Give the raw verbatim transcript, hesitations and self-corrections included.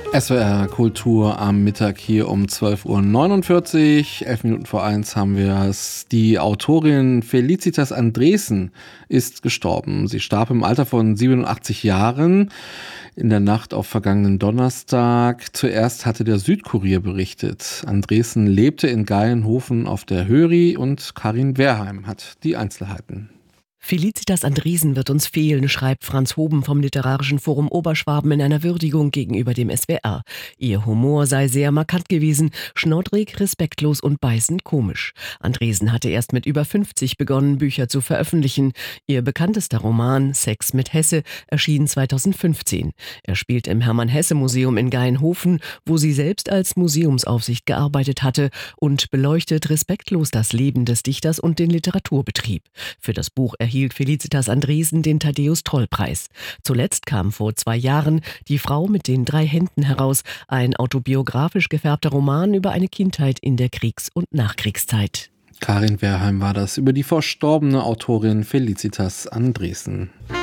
S W R Kultur am Mittag hier um zwölf Uhr neunundvierzig. Elf Minuten vor eins haben wir es. Die Autorin Felicitas Andresen ist gestorben. Sie starb im Alter von siebenundachtzig Jahren in der Nacht auf vergangenen Donnerstag. Zuerst hatte der Südkurier berichtet. Andresen lebte in Gaienhofen auf der Höri und Karin Wehrheim hat die Einzelheiten. Felicitas Andresen wird uns fehlen, schreibt Franz Hoben vom Literarischen Forum Oberschwaben in einer Würdigung gegenüber dem S W R. Ihr Humor sei sehr markant gewesen, schnoddrig, respektlos und beißend komisch. Andresen hatte erst mit über fünfzig begonnen, Bücher zu veröffentlichen. Ihr bekanntester Roman Sex mit Hesse erschien zweitausendfünfzehn. Er spielt im Hermann-Hesse-Museum in Gaienhofen, wo sie selbst als Museumsaufsicht gearbeitet hatte, und beleuchtet respektlos das Leben des Dichters und den Literaturbetrieb. Für das Buch erhielt Felicitas Andresen den Thaddäus-Troll-Preis. Zuletzt kam vor zwei Jahren Die Frau mit den drei Händen heraus, ein autobiografisch gefärbter Roman über eine Kindheit in der Kriegs- und Nachkriegszeit. Karin Wehrheim war das über die verstorbene Autorin Felicitas Andresen.